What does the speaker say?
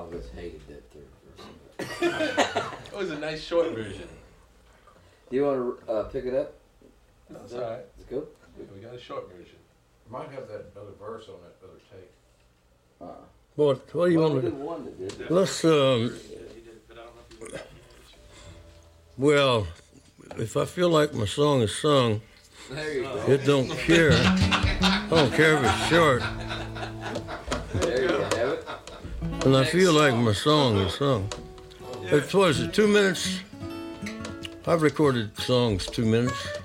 always hated that third verse. It was a nice short version. Do you want to pick it up? That's all right. Let's go. We got a short version. Might have that other verse on that other tape. What do you want We to did do? one that did. Let's, well, if I feel like my song is sung, There you go. it don't care. I don't care if it's short. There you have it. And I feel like my song is sung. It was 2 minutes. I've recorded songs 2 minutes.